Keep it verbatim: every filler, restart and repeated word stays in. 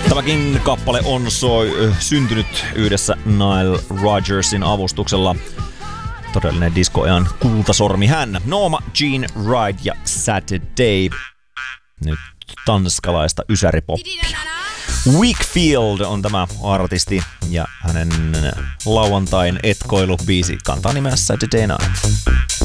Tämäkin kappale on soi, syntynyt yhdessä Nile Rodgersin avustuksella. Todellinen diskoajan kultasormi hän. Norma Jean Ride ja Saturday. Nyt tanskalaista ysäripoppia. Wakefield on tämä artisti ja hänen lauantain etkoilubiisi kantaa nimeä Saturday Night.